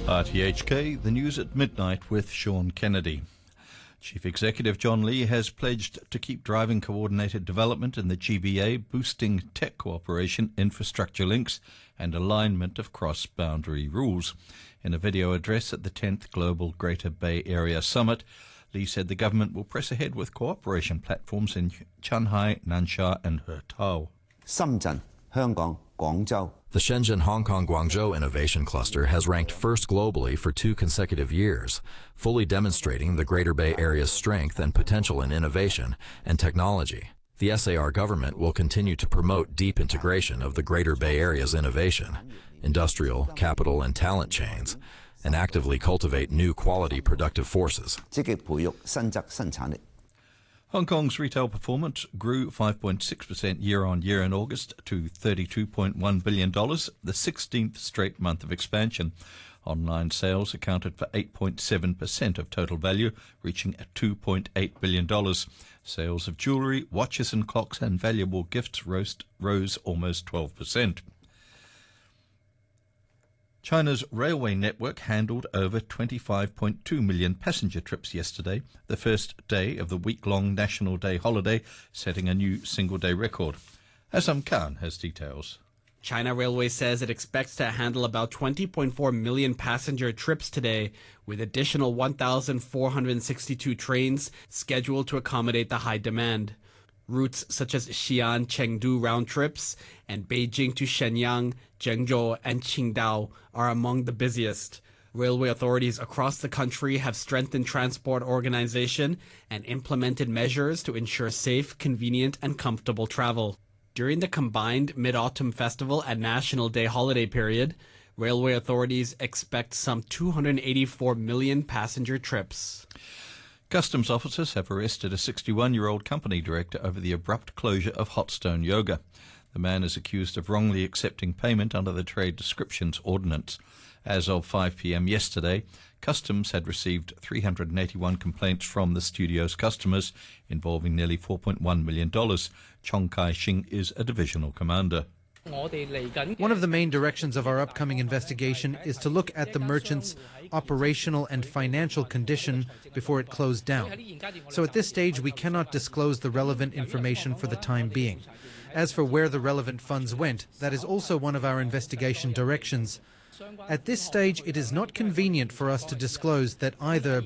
RTHK, the news at midnight with Sean Kennedy. Chief Executive John Lee has pledged to keep driving coordinated development in the GBA, boosting tech cooperation, infrastructure links and alignment of cross-boundary rules. In a video address at the 10th Global Greater Bay Area Summit, Lee said the government will press ahead with cooperation platforms in Shanghai, Nansha and Hertao. Shenzhen, Hong Kong, Guangzhou. The Shenzhen-Hong Kong-Guangzhou Innovation Cluster has ranked first globally for 2 consecutive years, fully demonstrating the Greater Bay Area's strength and potential in innovation and technology. The SAR government will continue to promote deep integration of the Greater Bay Area's innovation, industrial, capital, and talent chains, and actively cultivate new quality productive forces. Hong Kong's retail performance grew 5.6% year-on-year in August to $32.1 billion, the 16th straight month of expansion. Online sales accounted for 8.7% of total value, reaching $2.8 billion. Sales of jewellery, watches and clocks and valuable gifts rose almost 12%. China's railway network handled over 25.2 million passenger trips yesterday, the first day of the week-long National Day holiday, setting a new single-day record. Azam Khan has details. China Railway says it expects to handle about 20.4 million passenger trips today, with additional 1,462 trains scheduled to accommodate the high demand. Routes such as Xi'an-Chengdu round trips and Beijing to Shenyang, Zhengzhou, and Qingdao are among the busiest. Railway authorities across the country have strengthened transport organization and implemented measures to ensure safe, convenient, and comfortable travel. During the combined Mid-Autumn Festival and National Day holiday period, railway authorities expect some 284 million passenger trips. Customs officers have arrested a 61-year-old company director over the abrupt closure of Hotstone Yoga. The man is accused of wrongly accepting payment under the Trade Descriptions Ordinance. As of 5 p.m. yesterday, Customs had received 381 complaints from the studio's customers, involving nearly $4.1 million. Chong Kai-shing is a divisional commander. One of the main directions of our upcoming investigation is to look at the merchant's operational and financial condition before it closed down. So at this stage, we cannot disclose the relevant information for the time being. As for where the relevant funds went, that is also one of our investigation directions. At this stage, it is not convenient for us to disclose that either.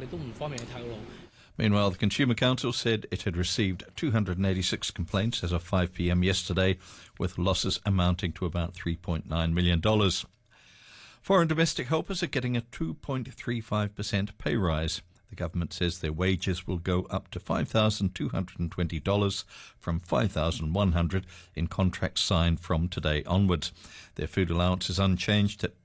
Meanwhile, the Consumer Council said it had received 286 complaints as of 5 p.m. yesterday, with losses amounting to about $3.9 million. Foreign domestic helpers are getting a 2.35% pay rise. The government says their wages will go up to $5,220 from $5,100 in contracts signed from today onwards. Their food allowance is unchanged at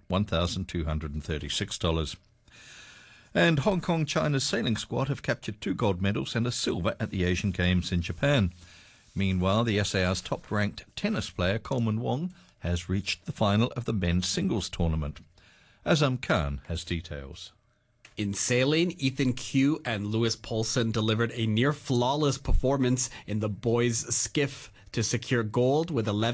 $1,236. And Hong Kong China's sailing squad have captured 2 gold medals and a silver at the Asian Games in Japan. Meanwhile, the SAR's top-ranked tennis player Coleman Wong has reached the final of the men's singles tournament. Azam Khan has details. In sailing, Ethan Q and Lewis Poulsen delivered a near-flawless performance in the boys' skiff to secure gold with 11